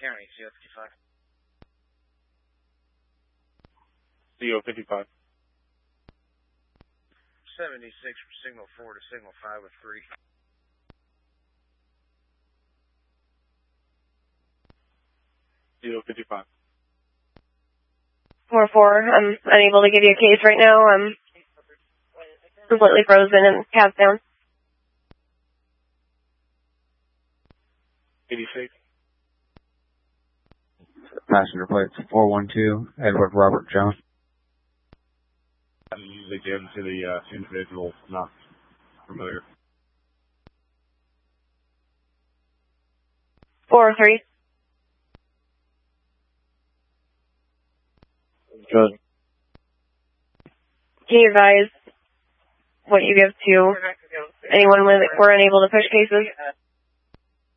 County, CO 55. CO 55. 76 from signal 4 to signal 5 with 3. CO 55. 4-4, I'm unable to give you a case right now. I'm completely frozen and pass down. 86. Passenger plates 412, Edward Robert Jones. I'm usually given to the individual not familiar. 403. Good. Can you advise what you give to anyone when we're unable to push cases?